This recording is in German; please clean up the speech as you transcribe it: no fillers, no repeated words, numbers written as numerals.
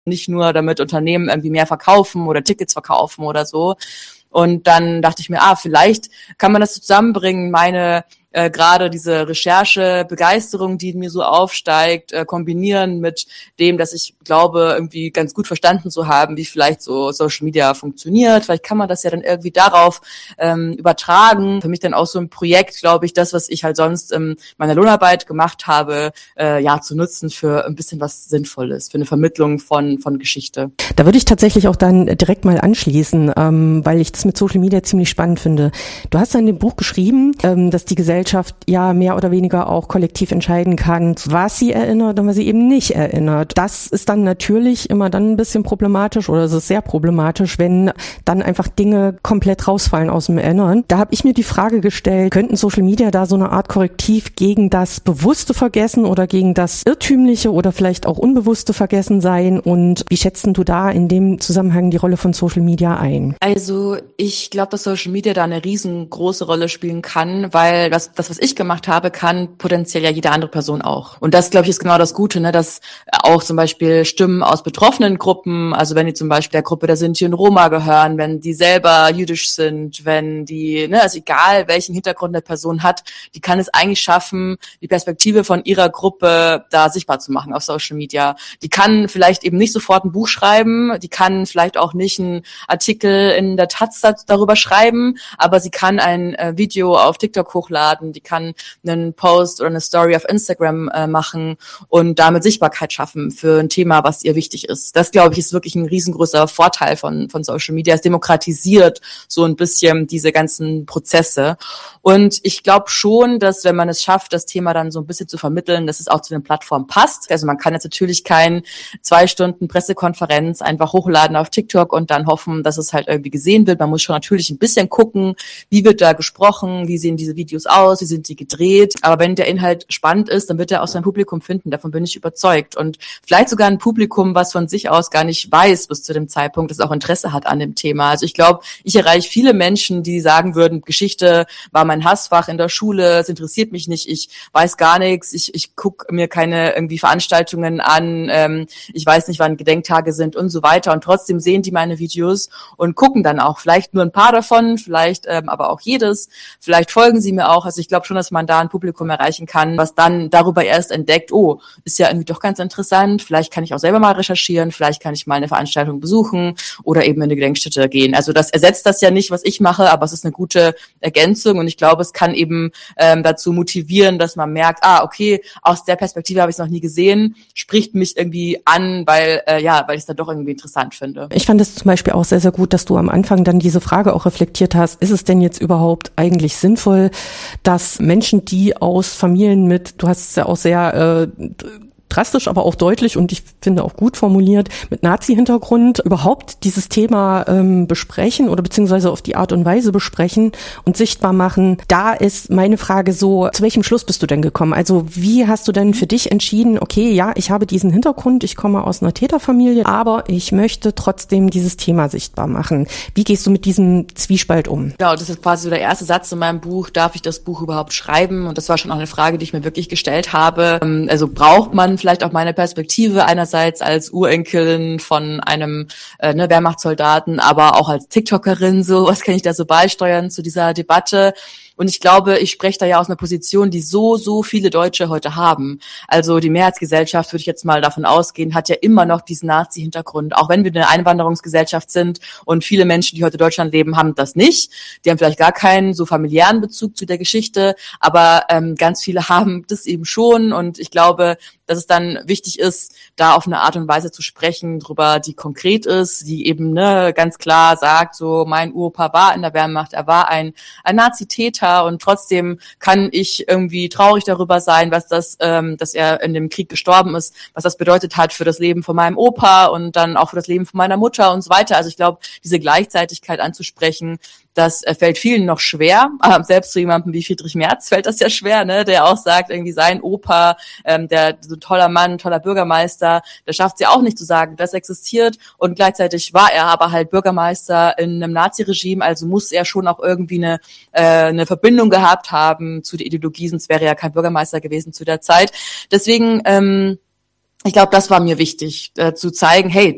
nicht nur damit Unternehmen irgendwie mehr verkaufen oder Tickets verkaufen oder so. Und dann dachte ich mir, vielleicht kann man das zusammenbringen, meine gerade diese Recherche-Begeisterung, die in mir so aufsteigt, kombinieren mit dem, dass ich glaube, irgendwie ganz gut verstanden zu haben, wie vielleicht so Social Media funktioniert. Vielleicht kann man das ja dann irgendwie darauf übertragen. Für mich dann auch so ein Projekt, glaube ich, das, was ich halt sonst in meiner Lohnarbeit gemacht habe, zu nutzen für ein bisschen was Sinnvolles, für eine Vermittlung von Geschichte. Da würde ich tatsächlich auch dann direkt mal anschließen, weil ich das mit Social Media ziemlich spannend finde. Du hast in dem Buch geschrieben, dass die Gesellschaft ja mehr oder weniger auch kollektiv entscheiden kann, was sie erinnert und was sie eben nicht erinnert. Das ist dann natürlich immer dann ein bisschen problematisch oder es ist sehr problematisch, wenn dann einfach Dinge komplett rausfallen aus dem Erinnern. Da habe ich mir die Frage gestellt, könnten Social Media da so eine Art Korrektiv gegen das bewusste Vergessen oder gegen das irrtümliche oder vielleicht auch unbewusste Vergessen sein? Und wie schätzt du da in dem Zusammenhang die Rolle von Social Media ein? Also ich glaube, dass Social Media da eine riesengroße Rolle spielen kann, weil das, was ich gemacht habe, kann potenziell ja jede andere Person auch. Und das, glaube ich, ist genau das Gute, ne, dass auch zum Beispiel Stimmen aus betroffenen Gruppen, also wenn die zum Beispiel der Gruppe der Sinti und Roma gehören, wenn die selber jüdisch sind, wenn die, also egal welchen Hintergrund eine Person hat, die kann es eigentlich schaffen, die Perspektive von ihrer Gruppe da sichtbar zu machen auf Social Media. Die kann vielleicht eben nicht sofort ein Buch schreiben, die kann vielleicht auch nicht einen Artikel in der Taz darüber schreiben, aber sie kann ein Video auf TikTok hochladen, die kann einen Post oder eine Story auf Instagram machen und damit Sichtbarkeit schaffen für ein Thema, was ihr wichtig ist. Das, glaube ich, ist wirklich ein riesengroßer Vorteil von Social Media. Es demokratisiert so ein bisschen diese ganzen Prozesse. Und ich glaube schon, dass wenn man es schafft, das Thema dann so ein bisschen zu vermitteln, dass es auch zu den Plattformen passt. Also man kann jetzt natürlich kein 2 Stunden Pressekonferenz einfach hochladen auf TikTok und dann hoffen, dass es halt irgendwie gesehen wird. Man muss schon natürlich ein bisschen gucken, wie wird da gesprochen, wie sehen diese Videos aus, wie sind die gedreht. Aber wenn der Inhalt spannend ist, dann wird er auch sein Publikum finden. Davon bin ich überzeugt. Und vielleicht sogar ein Publikum, was von sich aus gar nicht weiß bis zu dem Zeitpunkt, das auch Interesse hat an dem Thema. Also ich glaube, ich erreiche viele Menschen, die sagen würden, Geschichte war mein Hassfach in der Schule, es interessiert mich nicht, ich weiß gar nichts, ich gucke mir keine irgendwie Veranstaltungen an, ich weiß nicht, wann Gedenktage sind und so weiter. Und trotzdem sehen die meine Videos und gucken dann auch vielleicht nur ein paar davon, vielleicht aber auch jedes. Vielleicht folgen sie mir auch. Also ich glaube schon, dass man da ein Publikum erreichen kann, was dann darüber erst entdeckt, ist ja irgendwie doch ganz interessant, vielleicht kann ich auch selber mal recherchieren, vielleicht kann ich mal eine Veranstaltung besuchen oder eben in eine Gedenkstätte gehen. Also das ersetzt das ja nicht, was ich mache, aber es ist eine gute Ergänzung und ich glaube, es kann eben dazu motivieren, dass man merkt, okay, aus der Perspektive habe ich es noch nie gesehen, spricht mich irgendwie an, weil ich es dann doch irgendwie interessant finde. Ich fand es zum Beispiel auch sehr, sehr gut, dass du am Anfang dann diese Frage auch reflektiert hast, ist es denn jetzt überhaupt eigentlich sinnvoll, dass Menschen, die aus Familien mit, du hast es ja auch sehr drastisch, aber auch deutlich und ich finde auch gut formuliert, mit Nazi-Hintergrund überhaupt dieses Thema besprechen oder beziehungsweise auf die Art und Weise besprechen und sichtbar machen. Da ist meine Frage so, zu welchem Schluss bist du denn gekommen? Also wie hast du denn für dich entschieden, okay, ja, ich habe diesen Hintergrund, ich komme aus einer Täterfamilie, aber ich möchte trotzdem dieses Thema sichtbar machen. Wie gehst du mit diesem Zwiespalt um? Genau, das ist quasi so der erste Satz in meinem Buch, darf ich das Buch überhaupt schreiben? Und das war schon auch eine Frage, die ich mir wirklich gestellt habe. Also braucht man vielleicht auch meine Perspektive einerseits als Urenkelin von einem Wehrmachtssoldaten, aber auch als TikTokerin, so was kann ich da so beisteuern zu dieser Debatte? Und ich glaube, ich spreche da ja aus einer Position, die so viele Deutsche heute haben. Also die Mehrheitsgesellschaft, würde ich jetzt mal davon ausgehen, hat ja immer noch diesen Nazi-Hintergrund. Auch wenn wir eine Einwanderungsgesellschaft sind und viele Menschen, die heute in Deutschland leben, haben das nicht. Die haben vielleicht gar keinen so familiären Bezug zu der Geschichte, aber ganz viele haben das eben schon. Und ich glaube, dass es dann wichtig ist, da auf eine Art und Weise zu sprechen, drüber, die konkret ist, die eben ganz klar sagt, so mein Uropa war in der Wehrmacht, er war ein Nazi-Täter und trotzdem kann ich irgendwie traurig darüber sein, was das, dass er in dem Krieg gestorben ist, was das bedeutet hat für das Leben von meinem Opa und dann auch für das Leben von meiner Mutter und so weiter. Also ich glaube, diese Gleichzeitigkeit anzusprechen, das fällt vielen noch schwer. Selbst zu jemandem wie Friedrich Merz fällt das ja schwer, ne? Der auch sagt, irgendwie sein Opa, der so toller Mann, toller Bürgermeister, der schafft es ja auch nicht zu sagen, das existiert und gleichzeitig war er aber halt Bürgermeister in einem Nazi-Regime, also muss er schon auch irgendwie eine Verbindung gehabt haben zu der Ideologie, sonst wäre er ja kein Bürgermeister gewesen zu der Zeit. Deswegen ich glaube, das war mir wichtig, zu zeigen, hey,